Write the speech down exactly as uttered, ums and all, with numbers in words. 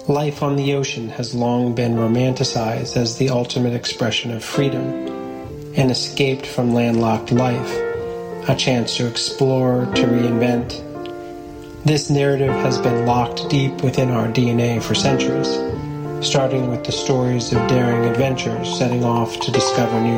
Life on the ocean has long been romanticized as the ultimate expression of freedom, an escape from landlocked life, a chance to explore, to reinvent. This narrative has been locked deep within our D N A for centuries, starting with the stories of daring adventurers setting off to discover new